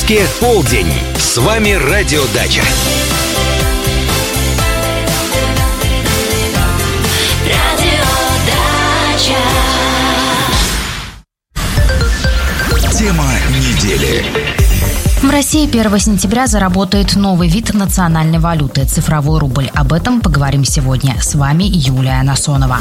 Практически полдень. С вами Радио Дача. Тема недели. В России 1 сентября заработает новый вид национальной валюты – цифровой рубль. Об этом поговорим сегодня. С вами Юлия Насонова.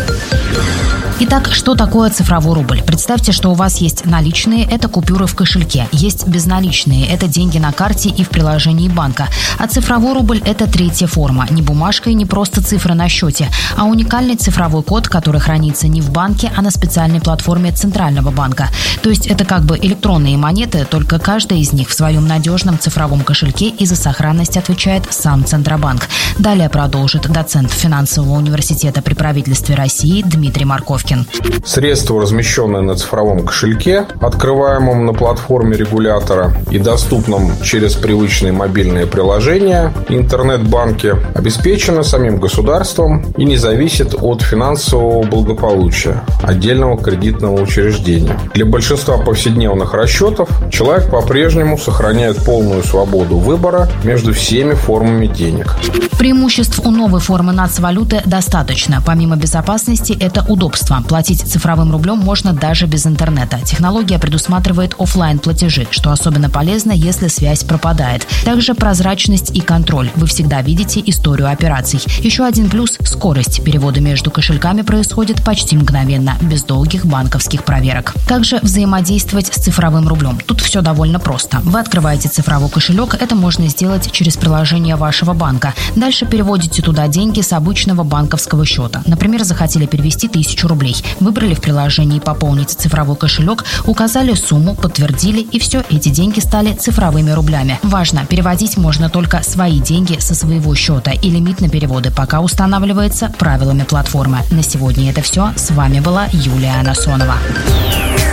Итак, что такое цифровой рубль? Представьте, что у вас есть наличные – это купюры в кошельке. Есть безналичные – это деньги на карте и в приложении банка. А цифровой рубль – это третья форма. Не бумажка и не просто цифры на счете, а уникальный цифровой код, который хранится не в банке, а на специальной платформе Центрального банка. То есть это как бы электронные монеты, только каждая из них в своем надежном цифровом кошельке и за сохранность отвечает сам Центробанк. Далее продолжит доцент финансового университета при правительстве России Дмитрий Марковкин. Средства, размещенные на цифровом кошельке, открываемом на платформе регулятора и доступном через привычные мобильные приложения, интернет-банки, обеспечены самим государством и не зависят от финансового благополучия отдельного кредитного учреждения. Для большинства повседневных расчетов человек по-прежнему сохраняет полную свободу выбора между всеми формами денег. Преимуществ у новой формы нацвалюты достаточно. Помимо безопасности, это удобство. Платить цифровым рублем можно даже без интернета. Технология предусматривает офлайн-платежи, что особенно полезно, если связь пропадает. Также прозрачность и контроль. Вы всегда видите историю операций. Еще один плюс – скорость. Переводы между кошельками происходят почти мгновенно, без долгих банковских проверок. Как же взаимодействовать с цифровым рублем? Тут все довольно просто. Вы открываете цифровой кошелек, это можно сделать через приложение вашего банка. Дальше переводите туда деньги с обычного банковского счета. Например, захотели перевести 1000 рублей. Выбрали в приложении «Пополнить цифровой кошелек», указали сумму, подтвердили, и все, эти деньги стали цифровыми рублями. Важно, переводить можно только свои деньги со своего счета, и лимит на переводы пока устанавливается правилами платформы. На сегодня это все. С вами была Юлия Насонова.